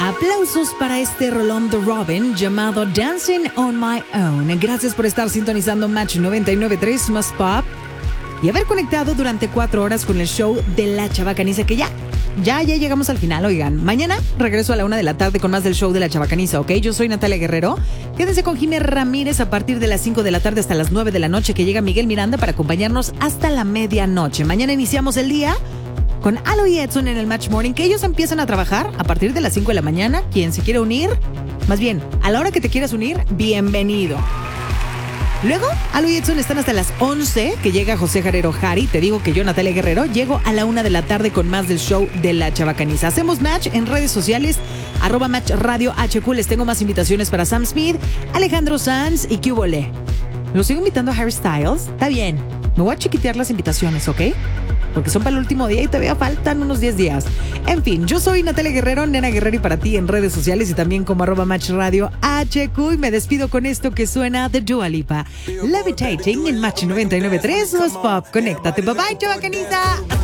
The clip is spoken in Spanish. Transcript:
Aplausos para este rolón de Robin llamado Dancing on My Own. Gracias por estar sintonizando Match 99.3 más Pop y haber conectado durante 4 horas con el show de La Chabacaniza, que ya llegamos al final, oigan. Mañana regreso a la 1 de la tarde con más del show de La Chabacaniza, ¿ok? Yo soy Natalia Guerrero. Quédense con Jimé Ramírez a partir de las 5 de la tarde hasta las 9 de la noche, que llega Miguel Miranda para acompañarnos hasta la medianoche. Mañana iniciamos el día con Alo y Edson en el Match Morning, que ellos empiezan a trabajar a partir de las 5 de la mañana. Quien se quiera unir, más bien, a la hora que te quieras unir, bienvenido. Luego, Alo y Edson están hasta las 11, que llega José Jarero Jari. Te digo que yo, Natalia Guerrero, llego a la 1 de la tarde con más del show de La Chabacaniza. Hacemos match en redes sociales, @Match Radio HQ. Les tengo más invitaciones para Sam Smith, Alejandro Sanz y Cubole. ¿Los sigo invitando a Harry Styles? Está bien. Me voy a chiquitear las invitaciones, ¿ok? Porque son para el último día y todavía faltan unos 10 días. En fin, yo soy Natalia Guerrero, Nena Guerrero, y para ti en redes sociales y también como @Match Radio HQ. Y me despido con esto que suena de Dua Lipa, Levitating en Match 99.3 Los Pop. Conéctate, bye bye, Chabacaniza.